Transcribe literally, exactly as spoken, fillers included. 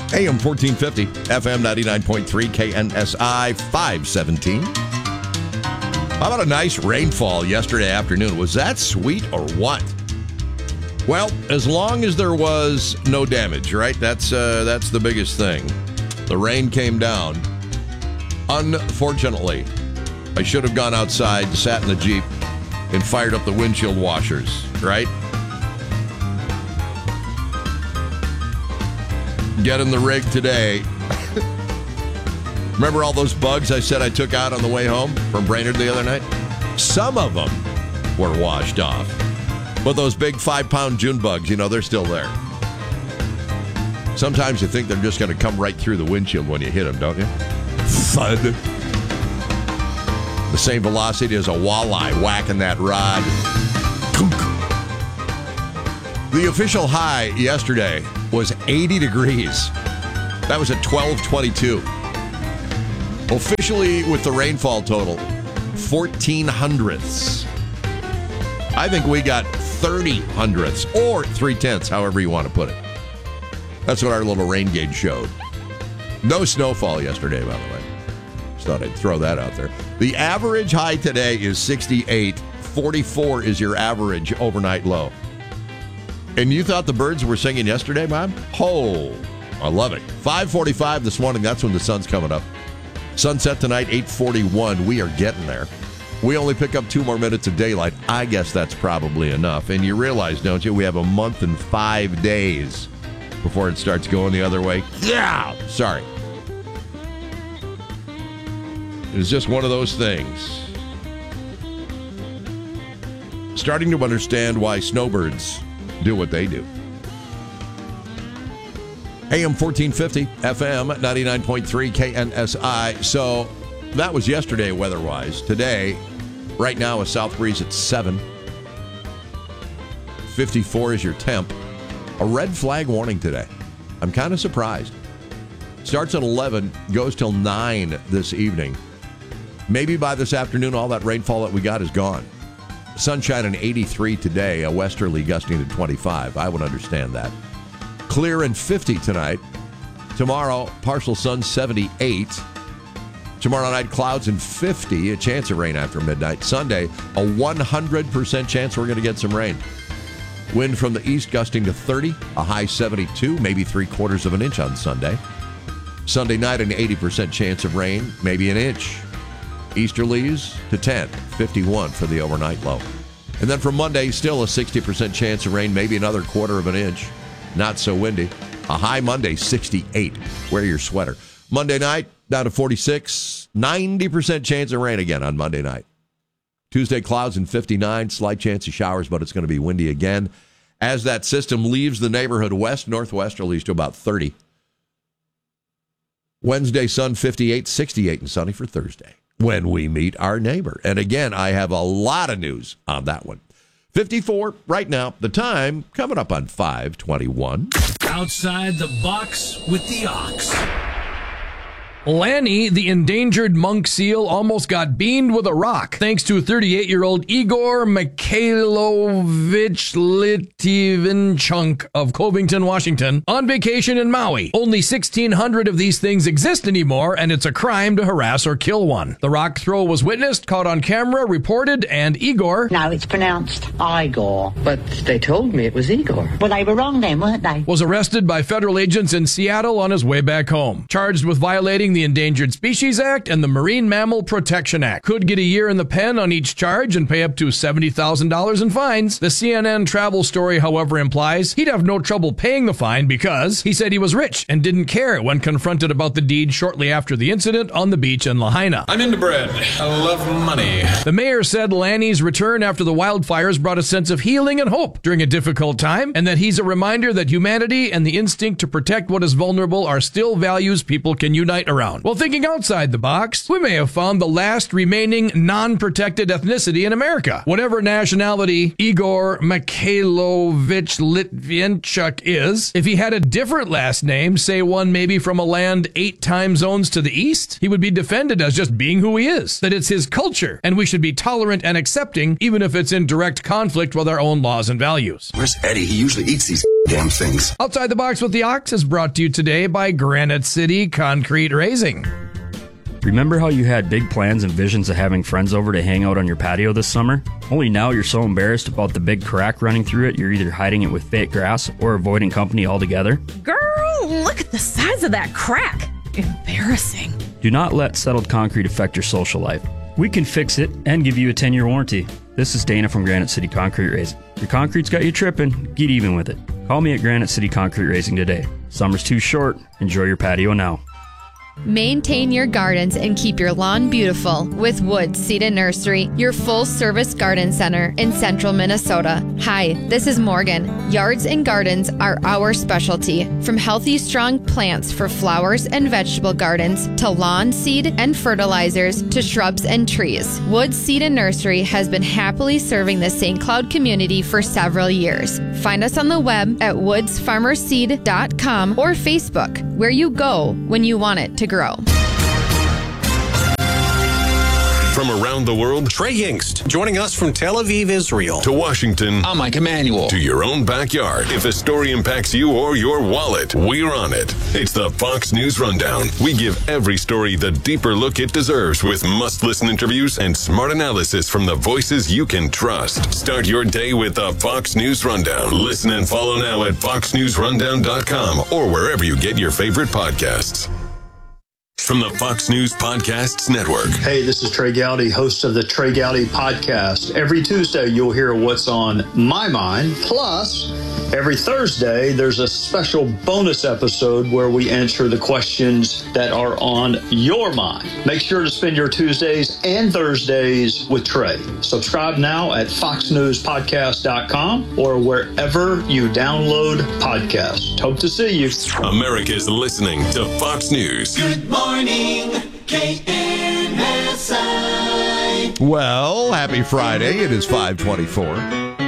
A M fourteen fifty, F M ninety-nine point three, K N S I five seventeen. How about a nice rainfall yesterday afternoon? Was that sweet or what? Well, as long as there was no damage, right? That's uh, that's the biggest thing. The rain came down. Unfortunately, I should have gone outside, sat in the Jeep, and fired up the windshield washers, right? Get in the rig today. Remember all those bugs I said I took out on the way home from Brainerd the other night? Some of them were washed off. But those big five-pound June bugs, you know, they're still there. Sometimes you think they're just going to come right through the windshield when you hit them, don't you? Thud. The same velocity as a walleye whacking that rod. The official high yesterday was eighty degrees. That was at twelve twenty-two. Officially, with the rainfall total, fourteen hundredths. I think we got thirty hundredths or three tenths, however you want to put it. That's what our little rain gauge showed. No snowfall yesterday, by the way. Just thought I'd throw that out there. The average high today is sixty-eight. forty-four is your average overnight low. And you thought the birds were singing yesterday, Bob? Oh, I love it. five forty-five this morning, that's when the sun's coming up. Sunset tonight, eight forty-one. We are getting there. We only pick up two more minutes of daylight. I guess that's probably enough. And you realize, don't you, we have a month and five days before it starts going the other way. Yeah! Sorry. It's just one of those things. Starting to understand why snowbirds do what they do. A M fourteen fifty, F M ninety-nine point three, K N S I. So that was yesterday weather-wise. Today, right now, a south breeze at seven. fifty-four is your temp. A red flag warning today. I'm kind of surprised. Starts at eleven, goes till nine this evening. Maybe by this afternoon, all that rainfall that we got is gone. Sunshine and eighty-three today, a westerly gusting to twenty-five. I would understand that. Clear and fifty tonight. Tomorrow, partial sun, seventy-eight. Tomorrow night, clouds and fifty. A chance of rain after midnight. Sunday, a one hundred percent chance we're going to get some rain. Wind from the east gusting to thirty. A high seventy-two, maybe three quarters of an inch on Sunday. Sunday night, an eighty percent chance of rain, maybe an inch. Easterlies to ten, fifty-one for the overnight low. And then for Monday, still a sixty percent chance of rain, maybe another quarter of an inch. Not so windy. A high Monday, sixty-eight. Wear your sweater. Monday night, down to forty-six. ninety percent chance of rain again on Monday night. Tuesday, clouds and fifty-nine. Slight chance of showers, but it's going to be windy again. As that system leaves the neighborhood west, northwesterlies to about thirty. Wednesday, sun, fifty-eight. sixty-eight and sunny for Thursday, when we meet our neighbor. And again, I have a lot of news on that one. fifty-four right now. The time coming up on five twenty-one. Outside the box with the ox. Lanny, the endangered monk seal, almost got beamed with a rock thanks to thirty-eight-year-old Igor Mikhailovich Litvinchuk of Covington, Washington, on vacation in Maui. Only sixteen hundred of these things exist anymore, and it's a crime to harass or kill one. The rock throw was witnessed, caught on camera, reported, and Igor... No, it's pronounced Igor. But they told me it was Igor. Well, they were wrong then, weren't they? ...was arrested by federal agents in Seattle on his way back home. Charged with violating the Endangered Species Act and the Marine Mammal Protection Act. Could get a year in the pen on each charge and pay up to seventy thousand dollars in fines. The C N N travel story, however, implies he'd have no trouble paying the fine because he said he was rich and didn't care when confronted about the deed shortly after the incident on the beach in Lahaina. I'm into bread. I love money. The mayor said Lanny's return after the wildfires brought a sense of healing and hope during a difficult time, and that he's a reminder that humanity and the instinct to protect what is vulnerable are still values people can unite around. Well, thinking outside the box, we may have found the last remaining non-protected ethnicity in America. Whatever nationality Igor Mikhailovich Litvinchuk is, if he had a different last name, say one maybe from a land eight time zones to the east, he would be defended as just being who he is, that it's his culture, and we should be tolerant and accepting, even if it's in direct conflict with our own laws and values. Where's Eddie? He usually eats these damn things. Outside the Box with the Ox is brought to you today by Granite City Concrete Raising. Remember how you had big plans and visions of having friends over to hang out on your patio this summer? Only now you're so embarrassed about the big crack running through it, you're either hiding it with fake grass or avoiding company altogether? Girl, look at the size of that crack. Embarrassing. Do not let settled concrete affect your social life. We can fix it and give you a ten-year warranty. This is Dana from Granite City Concrete Raising. Your concrete's got you tripping, get even with it. Call me at Granite City Concrete Raising today. Summer's too short. Enjoy your patio now. Maintain your gardens and keep your lawn beautiful with Woods Seed and Nursery, your full-service garden center in central Minnesota. Hi, this is Morgan. Yards and gardens are our specialty. From healthy, strong plants for flowers and vegetable gardens to lawn seed and fertilizers to shrubs and trees, Woods Seed and Nursery has been happily serving the Saint Cloud community for several years. Find us on the web at woods farmer seed dot com or Facebook, where you go when you want it to grow. From around the world, Trey Yingst, joining us from Tel Aviv, Israel. To Washington, I'm Mike Emanuel. To your own backyard. If a story impacts you or your wallet, we're on it. It's the Fox News Rundown. We give every story the deeper look it deserves with must-listen interviews and smart analysis from the voices you can trust. Start your day with the Fox News Rundown. Listen and follow now at fox news rundown dot com or wherever you get your favorite podcasts. From the Fox News Podcasts Network. Hey, this is Trey Gowdy, host of the Trey Gowdy Podcast. Every Tuesday, you'll hear what's on my mind. Plus, every Thursday, there's a special bonus episode where we answer the questions that are on your mind. Make sure to spend your Tuesdays and Thursdays with Trey. Subscribe now at fox news podcast dot com or wherever you download podcasts. Hope to see you. America's listening to Fox News. Good morning, K N S I. Well, happy Friday. It is five twenty-four.